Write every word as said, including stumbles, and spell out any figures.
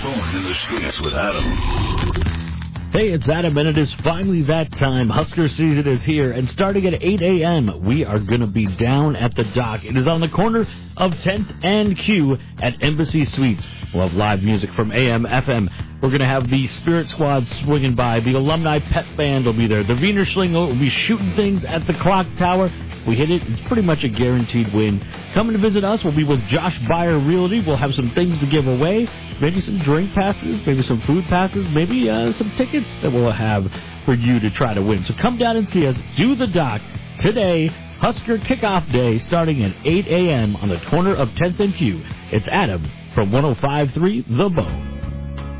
Born in the Streets with Adam. Hey, it's Adam, and it is finally that time. Husker season is here, and starting at eight a.m., we are going to be down at the dock. It is on the corner of tenth and Q at Embassy Suites. We'll have live music from A M, F M. We're going to have the Spirit Squad swinging by. The Alumni Pep Band will be there. The Wiener Schlingel will be shooting things at the Clock Tower. We hit it. It's pretty much a guaranteed win. Coming to visit us, we'll be with Josh Beyer Realty. We'll have some things to give away. Maybe some drink passes, maybe some food passes, maybe uh, some tickets that we'll have for you to try to win. So come down and see us. Do the dock today. Husker Kickoff Day starting at eight a.m. on the corner of tenth and Q. It's Adam from one oh five point three The Bone.